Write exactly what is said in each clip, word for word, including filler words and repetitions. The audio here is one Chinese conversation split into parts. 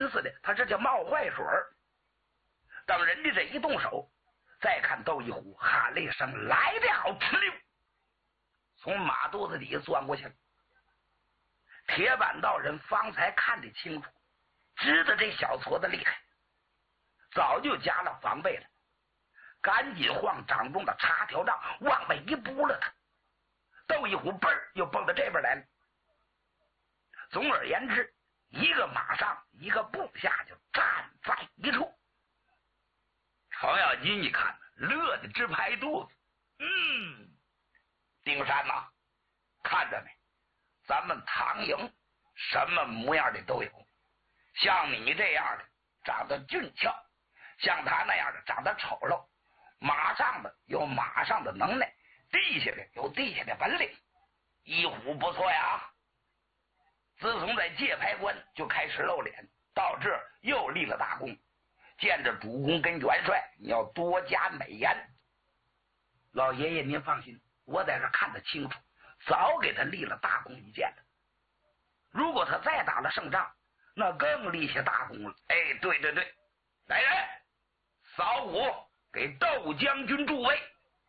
似的，他这叫冒坏水。等人家这一动手，再看窦一虎喊了一声：“来得好！”哧溜，从马肚子底下钻过去了。铁板道人方才看得清楚，知道这小矬子厉害，早就加了防备了，赶紧晃掌中的插条杖往外一拨了他。窦一虎嘣儿又蹦到这边来了。总而言之，一个马上一个步下就站在一处。程咬金一看，乐得直拍肚子。嗯，丁山呐、啊，看着没？咱们唐营什么模样的都有，像你这样的长得俊俏，像他那样的长得丑陋，马上的有马上的能耐，地下的有地下的本领。一虎不错呀，自从在界牌关就开始露脸，到这又立了大功，见着主公跟元帅，你要多加美言。老爷爷您放心，我在这看得清楚，早给他立了大功一件了。如果他再打了胜仗，那更立下大功了。哎，对对对，来人，扫鼓给窦将军助威。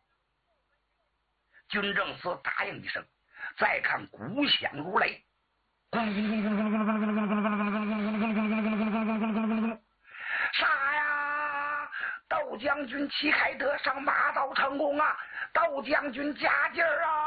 军政司答应一声，再看鼓响如雷，杀呀！窦将军旗开得胜，马到成功啊！窦将军加劲儿啊！